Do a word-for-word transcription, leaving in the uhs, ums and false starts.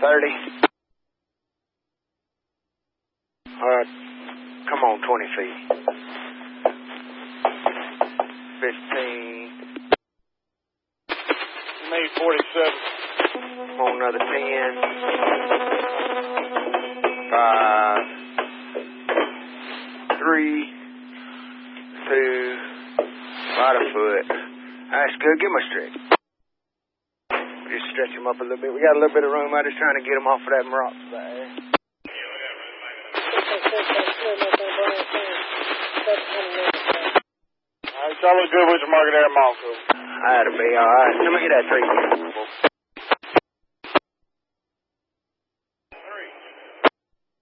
thirty. Uh, come on, twenty feet. fifteen. Maybe forty-seven. Come on, another ten. Five. Three. Two. About a foot. That's good. Give him a stretch. Just stretch him up a little bit. We got a little bit of room. I'm just trying to get him off of that rock there. All right, y'all look good with your market air, Monco. That'll be all right. Let me get that three.